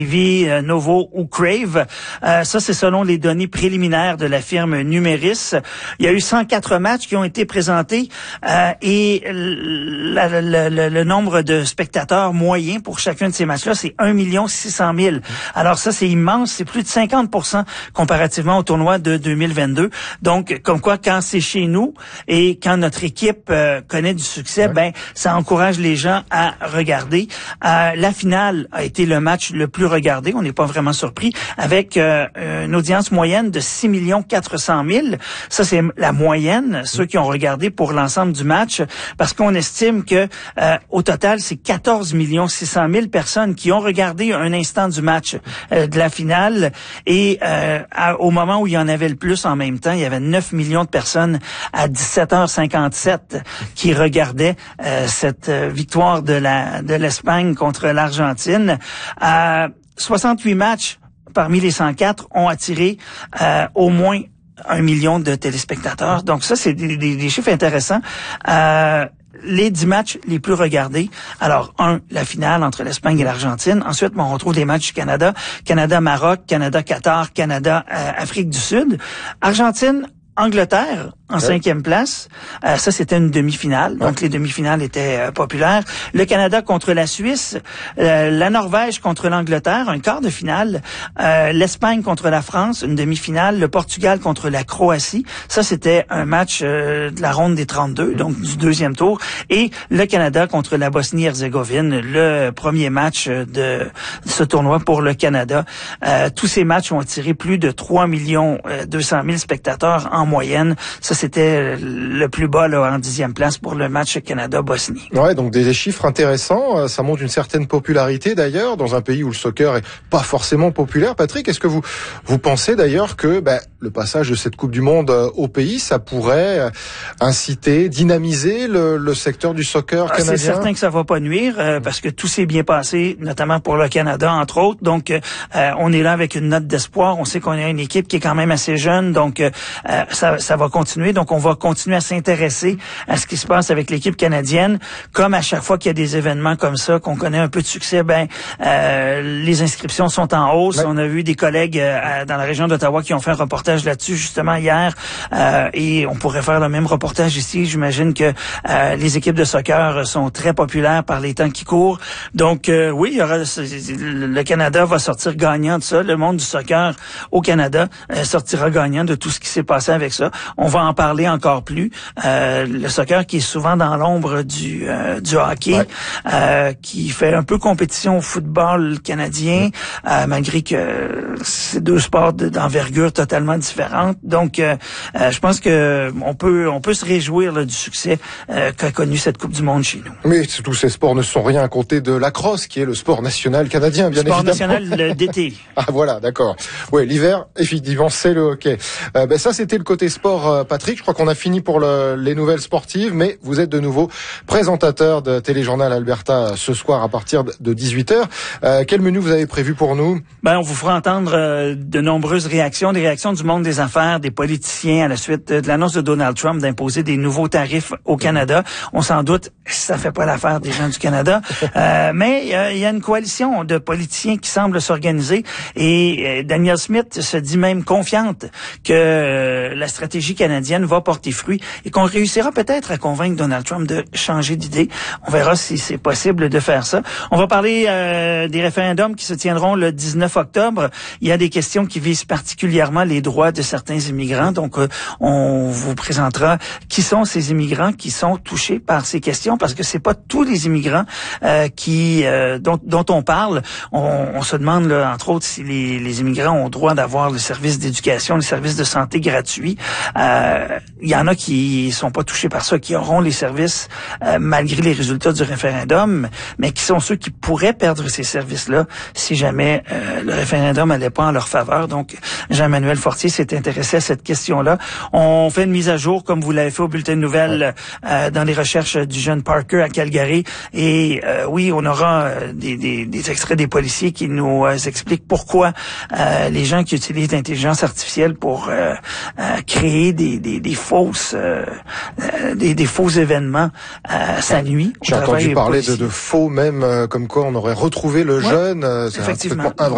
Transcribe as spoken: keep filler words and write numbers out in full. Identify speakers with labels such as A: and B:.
A: V, Novo ou Crave. Euh, ça, c'est selon les données préliminaires de la firme Numéris. Il y a eu cent quatre matchs qui ont été présentés euh, et la, la, la, le nombre de spectateurs moyens pour chacun de ces matchs-là, c'est un million six cent mille. Alors ça, c'est immense. C'est plus de cinquante pour cent comparativement au tournoi de deux mille vingt-deux. Donc, comme quoi, quand c'est chez nous et quand notre équipe euh, connaît du succès, ouais. ben ça encourage les gens à regarder. Euh, la finale a été le match le plus regardé, on n'est pas vraiment surpris, avec euh, une audience moyenne de six millions quatre cent mille. Ça, c'est la moyenne, ceux qui ont regardé pour l'ensemble du match, parce qu'on estime que euh, au total, c'est quatorze millions six cent mille personnes qui ont regardé un instant du match euh, de la finale. Et euh, à, au moment où il y en avait le plus en même temps, il y avait neuf millions de personnes à dix-sept heures cinquante-sept qui regardaient euh, cette euh, victoire de la de l'Espagne contre l'Argentine. Euh, soixante-huit matchs parmi les cent quatre ont attiré euh, au moins un million de téléspectateurs. Donc ça, c'est des, des, des chiffres intéressants. Euh, les dix matchs les plus regardés. Alors, un, la finale entre l'Espagne et l'Argentine. Ensuite, on retrouve les matchs du Canada. Canada-Maroc, Canada-Qatar, Canada-Afrique du Sud. Argentine, Angleterre en ouais. cinquième place. Euh, ça, c'était une demi-finale. Donc, ouais. les demi-finales étaient euh, populaires. Le Canada contre la Suisse. Euh, la Norvège contre l'Angleterre, un quart de finale. Euh, L'Espagne contre la France, une demi-finale. Le Portugal contre la Croatie. Ça, c'était un match euh, de la ronde des trente-deux, donc du deuxième tour. Et le Canada contre la Bosnie-Herzégovine, le premier match de ce tournoi pour le Canada. Euh, tous ces matchs ont attiré plus de trois millions deux cent mille spectateurs en moyenne. Ça, c'était le plus bas là, en dixième place pour le match Canada-Bosnie.
B: Ouais, donc des chiffres intéressants. Ça montre une certaine popularité d'ailleurs dans un pays où le soccer est pas forcément populaire. Patrick, est-ce que vous vous pensez d'ailleurs que bah, le passage de cette Coupe du Monde au pays, ça pourrait inciter, dynamiser le, le secteur du soccer canadien?
A: C'est certain que ça va pas nuire euh, parce que tout s'est bien passé, notamment pour le Canada entre autres. Donc, euh, on est là avec une note d'espoir. On sait qu'on a une équipe qui est quand même assez jeune, donc euh, ça, ça va continuer. Donc, on va continuer à s'intéresser à ce qui se passe avec l'équipe canadienne. Comme à chaque fois qu'il y a des événements comme ça, qu'on connaît un peu de succès, ben euh, les inscriptions sont en hausse. Ouais. On a vu des collègues euh, dans la région d'Ottawa qui ont fait un reportage là-dessus justement hier. Euh, et on pourrait faire le même reportage ici. J'imagine que euh, les équipes de soccer sont très populaires par les temps qui courent. Donc, euh, oui, il y aura, le Canada va sortir gagnant de ça. Le monde du soccer au Canada euh, sortira gagnant de tout ce qui s'est passé avec ça. On va en parler encore plus. Euh, le soccer qui est souvent dans l'ombre du euh, du hockey, ouais. euh, qui fait un peu compétition au football canadien, euh, malgré que c'est deux sports d'envergure totalement différentes. Donc, euh, euh, je pense que on peut on peut se réjouir là, du succès euh, qu'a connu cette Coupe du Monde chez nous.
B: Mais tous ces sports ne sont rien à compter de la crosse, qui est le sport national canadien, bien
A: sport
B: évidemment.
A: Sport national d'été.
B: Ah voilà, d'accord. Oui, l'hiver, effectivement, c'est le hockey. Euh, ben ça, c'était le côté sport, euh, Patrick. Je crois qu'on a fini pour le, les nouvelles sportives, mais vous êtes de nouveau présentateur de Téléjournal Alberta ce soir à partir de dix-huit heures. Euh, quel menu vous avez prévu pour nous?
A: Ben, on vous fera entendre euh, de nombreuses réactions, des réactions du monde des affaires, des politiciens à la suite de l'annonce de Donald Trump d'imposer des nouveaux tarifs au Canada. On s'en doute, ça fait pas l'affaire des gens du Canada, euh, mais il euh, y a une coalition de politiciens qui semble s'organiser et euh, Danielle Smith se dit même confiante que euh, la stratégie canadienne va porter fruit et qu'on réussira peut-être à convaincre Donald Trump de changer d'idée. On verra si c'est possible de faire ça. On va parler euh, des référendums qui se tiendront le dix-neuf octobre. Il y a des questions qui visent particulièrement les droits de certains immigrants. Donc, euh, on vous présentera qui sont ces immigrants qui sont touchés par ces questions, parce que c'est pas tous les immigrants euh, qui euh, dont, dont on parle. On, on se demande, là, entre autres, si les, les immigrants ont droit d'avoir le service d'éducation, le service de santé gratuit. Euh, il y en a qui sont pas touchés par ça, qui auront les services euh, malgré les résultats du référendum, mais qui sont ceux qui pourraient perdre ces services-là si jamais euh, le référendum n'allait pas en leur faveur. Donc, Jean-Emmanuel Fortier s'est intéressé à cette question-là. On fait une mise à jour, comme vous l'avez fait au bulletin de nouvelles, euh, dans les recherches du jeune Parker à Calgary. Et euh, oui, on aura euh, des, des, des extraits des policiers qui nous euh, expliquent pourquoi euh, les gens qui utilisent l'intelligence artificielle pour euh, euh, créer des, des, des fausses euh, euh, des, des faux événements, euh, ça nuit.
B: J'ai entendu parler de, de faux même, euh, comme quoi on aurait retrouvé le ouais, jeune. Euh,
A: effectivement.
B: Un, un vrai